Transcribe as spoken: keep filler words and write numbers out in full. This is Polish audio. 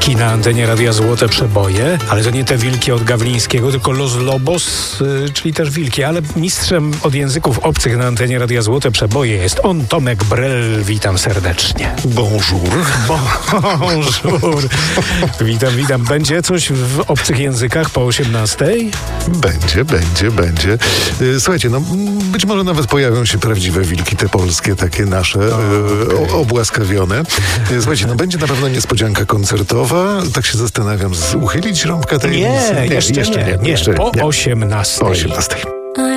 wilki na antenie Radia Złote Przeboje, ale to nie te wilki od Gawlińskiego, tylko Los Lobos, yy, czyli też wilki, ale mistrzem od języków obcych na antenie Radia Złote Przeboje jest on, Tomek Brel. Witam serdecznie. Bonjour. Bonjour. Witam, witam. Będzie coś w obcych językach po osiemnastej? Będzie, będzie, będzie. Słuchajcie, no być może nawet pojawią się prawdziwe wilki, te polskie, takie nasze, okay. o, obłaskawione. Słuchajcie, no będzie na pewno niespodzianka koncertowa. Tak się zastanawiam, z uchylić rąbka tej... Nie, nie, jeszcze, jeszcze nie. nie. Jeszcze, po osiemnastej. Po osiemnastej.